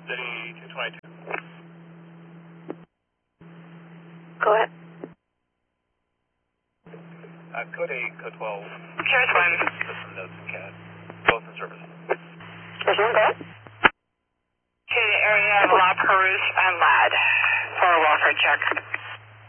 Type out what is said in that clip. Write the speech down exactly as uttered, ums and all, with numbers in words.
City two twenty-two. Go ahead. Uh, code eight, code twelve. Here's one. System notes and C A D. Both in service. There's one, go ahead. To the area of La Perouse and